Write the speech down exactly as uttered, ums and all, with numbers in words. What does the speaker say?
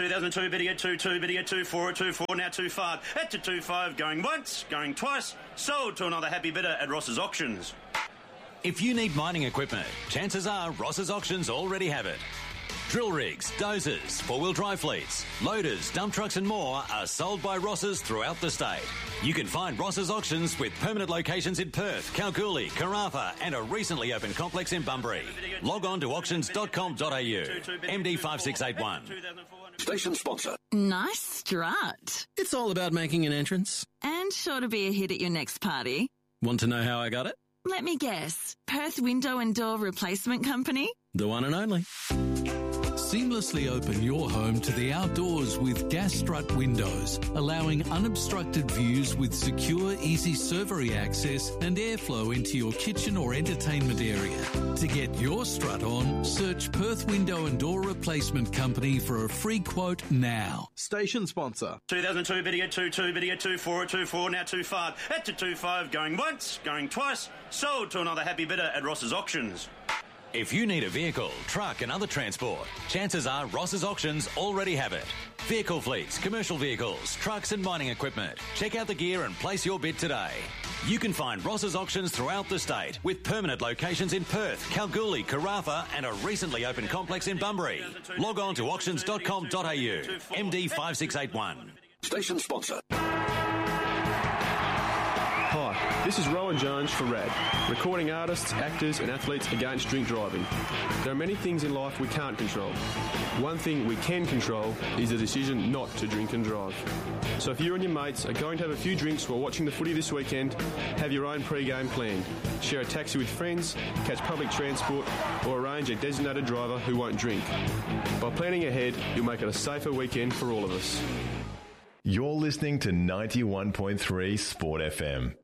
two thousand two, bid to get two, two, bid to get two, four, two, four, now two, five. At to two, five, going once, going twice. Sold to another happy bidder at Ross's Auctions. If you need mining equipment, chances are Ross's Auctions already have it. Drill rigs, dozers, four-wheel drive fleets, loaders, dump trucks and more are sold by Ross's throughout the state. You can find Ross's Auctions with permanent locations in Perth, Kalgoorlie, Carafa and a recently opened complex in Bunbury. Log on to auctions dot com dot a u. M D five six eight one. Station sponsor. Nice strut. It's all about making an entrance. And sure to be a hit at your next party. Want to know how I got it? Let me guess. Perth Window and Door Replacement Company? The one and only. Seamlessly open your home to the outdoors with Gas Strut windows, allowing unobstructed views with secure, easy servery access and airflow into your kitchen or entertainment area. To get your strut on, search Perth Window and Door Replacement Company for a free quote now. Station sponsor. two thousand two, bid to get two, two, bid to get two, four, two, four, now two, five. At to two, five, going once, going twice. Sold to another happy bidder at Ross's Auctions. If you need a vehicle, truck and other transport, chances are Ross's Auctions already have it. Vehicle fleets, commercial vehicles, trucks and mining equipment. Check out the gear and place your bid today. You can find Ross's Auctions throughout the state with permanent locations in Perth, Kalgoorlie, Carafa and a recently opened complex in Bunbury. Log on to auctions dot com dot a u. M D five six eight one. Station sponsor. Hi, this is Rowan Jones for RAD, recording artists, actors and athletes against drink driving. There are many things in life we can't control. One thing we can control is the decision not to drink and drive. So if you and your mates are going to have a few drinks while watching the footy this weekend, have your own pre-game planned. Share a taxi with friends, catch public transport or arrange a designated driver who won't drink. By planning ahead, you'll make it a safer weekend for all of us. You're listening to ninety-one point three Sport F M.